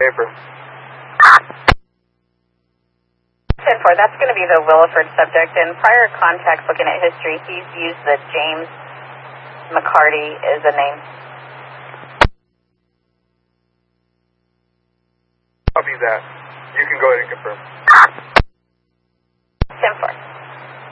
Paper. 10-4, that's going to be the Williford subject. In prior contacts, looking at history, he's used the James McCarty as a name. Copy that. You can go ahead and confirm.